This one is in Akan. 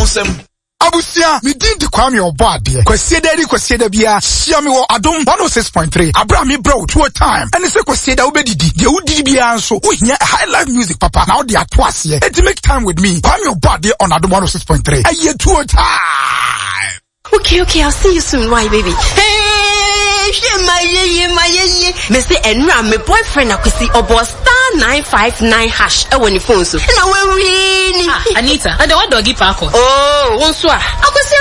Wusem. Abusia, me din de Kwame Obade. Kwesieda bia, shia me wo Adom 106.3. Abrami bro, 2 time. And say kwesieda ubedidi. De udi bia so. We hear high life music, papa. Now they are twice here. And to make time with me, Kwame Obade on Adom 106.3. A year 2 time. Okay, I'll see you soon. Why, baby? Hey, my Mr. Enra, my boyfriend, I could see about *959# when you phone so. And I will really. Anita, and the what doggy park? Oh, one swap. I could see